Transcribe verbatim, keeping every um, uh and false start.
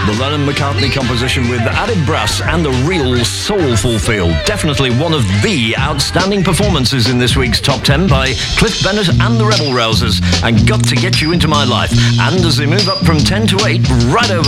The Lennon McCartney composition with added brass and a real soulful feel. Definitely one of the outstanding performances in this week's Top ten by Cliff Bennett and the Rebel Rousers, and Got to Get You Into My Life. And as they move up from ten to eight, right over